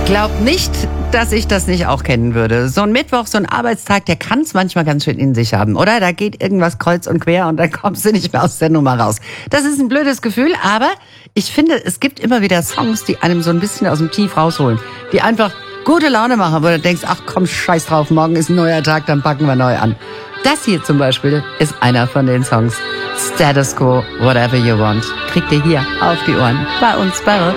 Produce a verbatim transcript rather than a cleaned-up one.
Glaub nicht, dass ich das nicht auch kennen würde. So ein Mittwoch, so ein Arbeitstag, der kann es manchmal ganz schön in sich haben, oder? Da geht irgendwas kreuz und quer und dann kommst du nicht mehr aus der Nummer raus. Das ist ein blödes Gefühl, aber ich finde, es gibt immer wieder Songs, die einem so ein bisschen aus dem Tief rausholen. Die einfach gute Laune machen, wo du denkst, ach komm, scheiß drauf, morgen ist ein neuer Tag, dann packen wir neu an. Das hier zum Beispiel ist einer von den Songs. Status Quo, Whatever You Want. Kriegt ihr hier auf die Ohren bei uns bei Rock